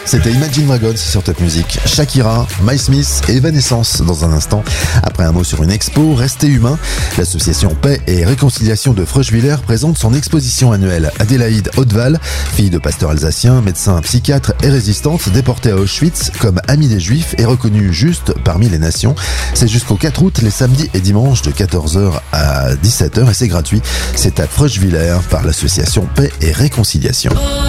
C'était Imagine Dragons sur Top Music. Shakira, My Smith et Evanescence dans un instant. Après un mot sur une expo, Restez humain. L'association Paix et Réconciliation de Fröschwiller présente son exposition annuelle. Adélaïde Hauteval, fille de pasteur alsacien, médecin, psychiatre et résistante, déportée à Auschwitz comme amie des Juifs et reconnue juste parmi les nations. C'est jusqu'au 4 août, les samedis et dimanches de 14h à 17h et c'est gratuit. C'est à Fröschwiller par l'association Paix et Réconciliation.